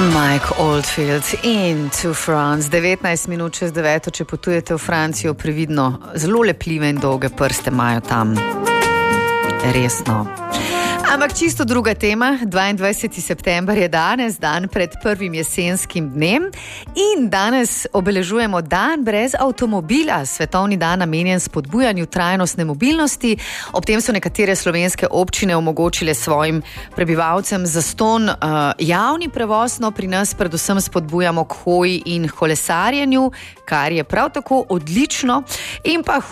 Mike Oldfield into France. 19 minut čez 9, če potujete v Francijo, previdno, zelo lepljive in dolge prste imajo tam. Resno. Ampak čisto druga tema. 22. september je danes, dan pred prvim jesenskim dnem, in danes obeležujemo dan brez avtomobila, svetovni dan namenjen spodbujanju trajnostne mobilnosti. Ob tem so nekatere slovenske občine omogočile svojim prebivalcem zastonj javni prevoz, no pri nas predvsem spodbujamo k hoji in kolesarjenju, kar je prav tako odlično. In pa